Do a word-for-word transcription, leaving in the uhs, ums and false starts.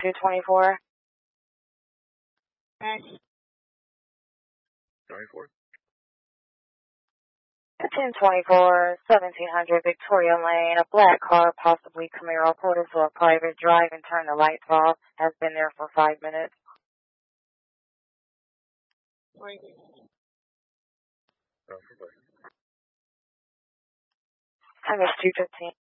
two twenty-four. twenty-four. ten twenty-four, seventeen hundred Victoria Lane. A black car, possibly Camaro, pulled into a private drive and turned the lights off. Has been there for five minutes. Time is two fifteen.